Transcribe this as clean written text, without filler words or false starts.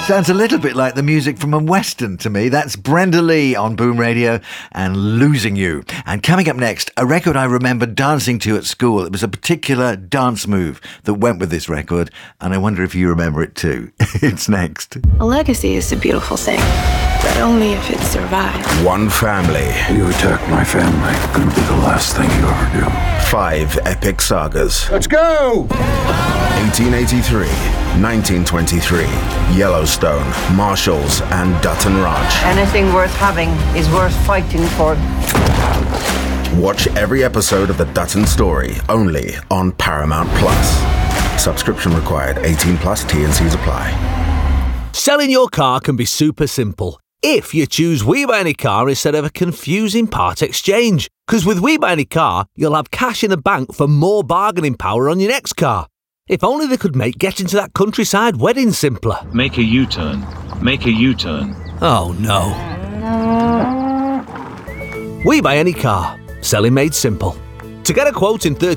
Sounds a little bit like the music from a Western to me. That's Brenda Lee on Boom Radio and Losing You. And coming up next, a record I remember dancing to at school. It was a particular dance move that went with this record, and I wonder if you remember it too. It's next. A legacy is a beautiful thing, but only if it survives. One family. You attack my family, gonna be the last thing you ever do. 5 epic sagas. Let's go! 1883, 1923, Yellowstone, Marshalls, and Dutton Ranch. Anything worth having is worth fighting for. Watch every episode of The Dutton Story, only on Paramount Plus. Subscription required, 18 plus, T&Cs apply. Selling your car can be super simple if you choose We Buy Any Car instead of a confusing part exchange. Because with We Buy Any Car, you'll have cash in the bank for more bargaining power on your next car. If only they could make getting to that countryside wedding simpler. Make a U-turn. Make a U-turn. Oh no. We Buy Any Car. Selling made simple. To get a quote in 30